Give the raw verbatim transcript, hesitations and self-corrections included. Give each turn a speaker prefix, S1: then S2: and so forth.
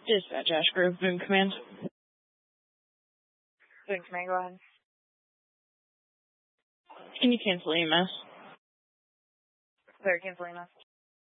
S1: Dispatch Ash Grove, Boom Command.
S2: Boom Command, go ahead.
S1: Can you cancel E M S?
S2: Clear, cancel E M S.